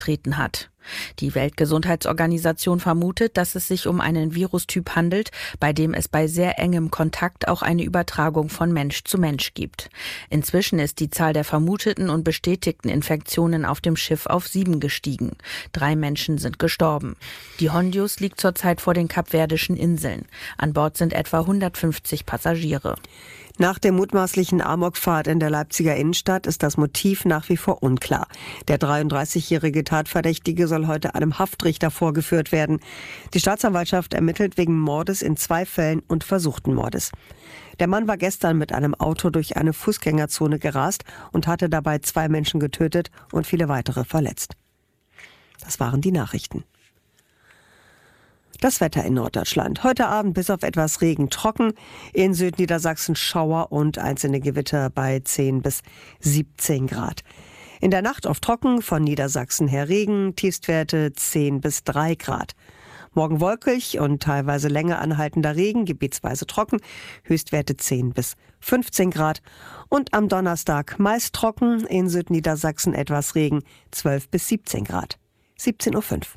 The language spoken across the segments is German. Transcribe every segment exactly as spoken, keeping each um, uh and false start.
treten hat. Die Weltgesundheitsorganisation vermutet, dass es sich um einen Virustyp handelt, bei dem es bei sehr engem Kontakt auch eine Übertragung von Mensch zu Mensch gibt. Inzwischen ist die Zahl der vermuteten und bestätigten Infektionen auf dem Schiff auf sieben gestiegen. Drei Menschen sind gestorben. Die Hondius liegt zurzeit vor den Kapverdischen Inseln. An Bord sind etwa hundertfünfzig Passagiere. Nach der mutmaßlichen Amokfahrt in der Leipziger Innenstadt ist das Motiv nach wie vor unklar. Der dreiunddreißigjährige Tatverdächtige soll heute einem Haftrichter vorgeführt werden. Die Staatsanwaltschaft ermittelt wegen Mordes in zwei Fällen und versuchten Mordes. Der Mann war gestern mit einem Auto durch eine Fußgängerzone gerast und hatte dabei zwei Menschen getötet und viele weitere verletzt. Das waren die Nachrichten. Das Wetter in Norddeutschland. Heute Abend bis auf etwas Regen trocken. In Südniedersachsen Schauer und einzelne Gewitter bei zehn bis siebzehn Grad. In der Nacht oft trocken, von Niedersachsen her Regen, Tiefstwerte zehn bis drei Grad. Morgen wolkig und teilweise länger anhaltender Regen, gebietsweise trocken, Höchstwerte zehn bis fünfzehn Grad. Und am Donnerstag meist trocken, in Südniedersachsen etwas Regen, zwölf bis siebzehn Grad. siebzehn Uhr fünf.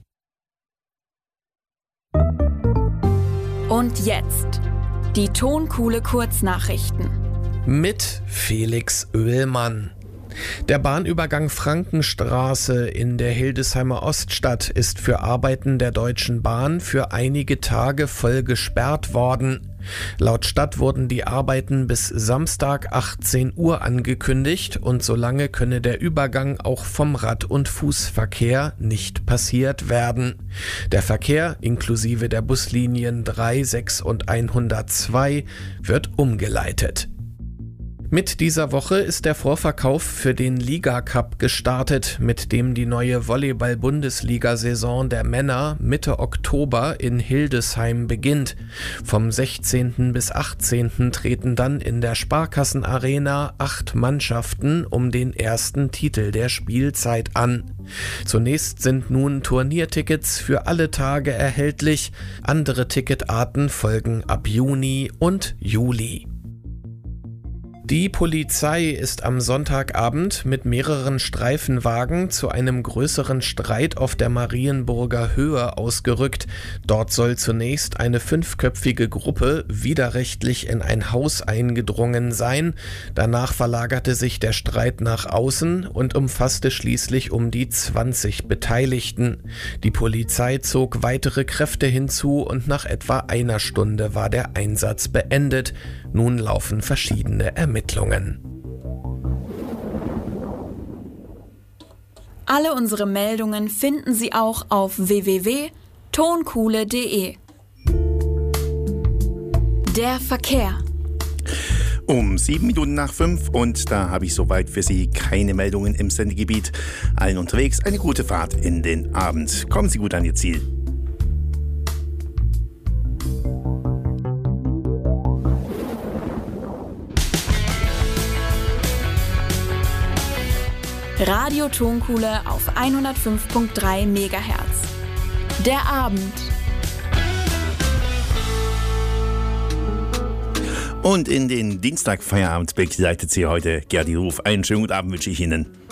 Und jetzt die Tonkuhle Kurznachrichten. Mit Felix Oehlmann. Der Bahnübergang Frankenstraße in der Hildesheimer Oststadt ist für Arbeiten der Deutschen Bahn für einige Tage voll gesperrt worden. Laut Stadt wurden die Arbeiten bis Samstag achtzehn Uhr angekündigt und solange könne der Übergang auch vom Rad- und Fußverkehr nicht passiert werden. Der Verkehr inklusive der Buslinien drei, sechs und hundertzwei wird umgeleitet. Mit dieser Woche ist der Vorverkauf für den Liga-Cup gestartet, mit dem die neue Volleyball-Bundesliga-Saison der Männer Mitte Oktober in Hildesheim beginnt. Vom sechzehnten bis achtzehnten treten dann in der Sparkassenarena acht Mannschaften um den ersten Titel der Spielzeit an. Zunächst sind nun Turniertickets für alle Tage erhältlich. Andere Ticketarten folgen ab Juni und Juli. Die Polizei ist am Sonntagabend mit mehreren Streifenwagen zu einem größeren Streit auf der Marienburger Höhe ausgerückt. Dort soll zunächst eine fünfköpfige Gruppe widerrechtlich in ein Haus eingedrungen sein. Danach verlagerte sich der Streit nach außen und umfasste schließlich um die zwanzig Beteiligten. Die Polizei zog weitere Kräfte hinzu und nach etwa einer Stunde war der Einsatz beendet. Nun laufen verschiedene Ermittlungen. Alle unsere Meldungen finden Sie auch auf w w w punkt tonkuhle punkt de. Der Verkehr. Um sieben Minuten nach fünf und da habe ich soweit für Sie keine Meldungen im Sendegebiet. Allen unterwegs eine gute Fahrt in den Abend. Kommen Sie gut an Ihr Ziel. Radio Tonkuhle auf hundertfünf Komma drei Megahertz. Der Abend. Und in den Dienstag-Feierabend begleitet Sie heute Gerdi Ruf. Einen schönen guten Abend wünsche ich Ihnen.